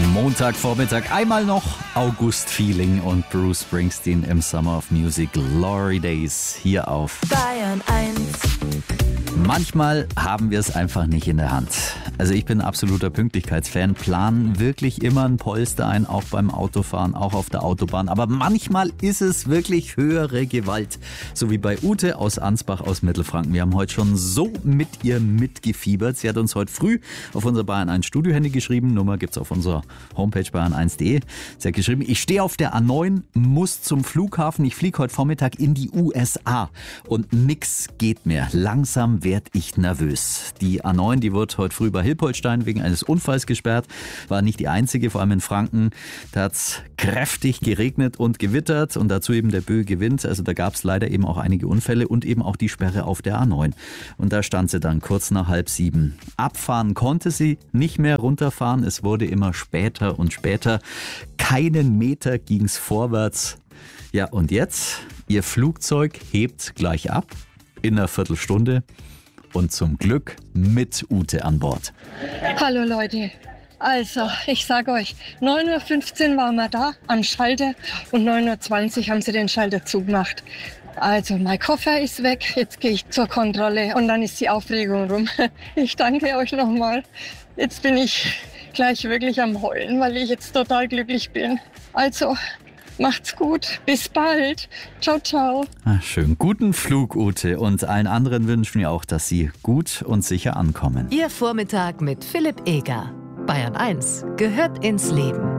Montagvormittag einmal noch August-Feeling und Bruce Springsteen im Summer of Music Glory Days hier auf Bayern 1. Manchmal haben wir es einfach nicht in der Hand. Also ich bin absoluter Pünktlichkeitsfan, planen wirklich immer ein Polster ein, auch beim Autofahren, auch auf der Autobahn. Aber manchmal ist es wirklich höhere Gewalt. So wie bei Ute aus Ansbach aus Mittelfranken. Wir haben heute schon so mit ihr mitgefiebert. Sie hat uns heute früh auf unser Bayern 1 Studiohandy geschrieben. Nummer gibt's auf unserer Homepage bayern1.de. Sie hat geschrieben, ich stehe auf der A9, muss zum Flughafen. Ich fliege heute Vormittag in die USA und nix geht mehr. Langsam werd ich nervös. Die A9, die wird heute früh bei Hilpoltstein wegen eines Unfalls gesperrt. War nicht die einzige, vor allem in Franken. Da hat's kräftig geregnet und gewittert und dazu eben der böige Wind. Also da gab's leider eben auch einige Unfälle und eben auch die Sperre auf der A9. Und da stand sie dann kurz nach 6:30. Abfahren konnte sie, nicht mehr runterfahren. Es wurde immer später und später. Keinen Meter ging's vorwärts. Ja, und jetzt? Ihr Flugzeug hebt gleich ab in einer Viertelstunde. Und zum Glück mit Ute an Bord. Hallo Leute, also ich sage euch, 9:15 Uhr waren wir da am Schalter und 9:20 Uhr haben sie den Schalter zugemacht. Also mein Koffer ist weg, jetzt gehe ich zur Kontrolle und dann ist die Aufregung rum. Ich danke euch nochmal. Jetzt bin ich gleich wirklich am Heulen, weil ich jetzt total glücklich bin. Also macht's gut. Bis bald. Ciao, ciao. Schön. Guten Flug, Ute. Und allen anderen wünschen wir auch, dass sie gut und sicher ankommen. Ihr Vormittag mit Philipp Eger. Bayern 1 gehört ins Leben.